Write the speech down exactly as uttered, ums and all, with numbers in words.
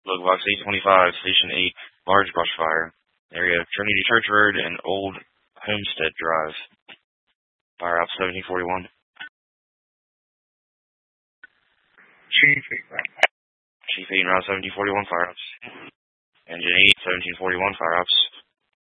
Local Box eight twenty-five, Station eight, large brush fire. Area Trinity Church Road and Old Homestead Drive. Fire Ops seventeen forty-one. Chief eight. Chief eight, Route seventeen forty-one, Fire Ops. Engine eight, seventeen forty-one, Fire Ops.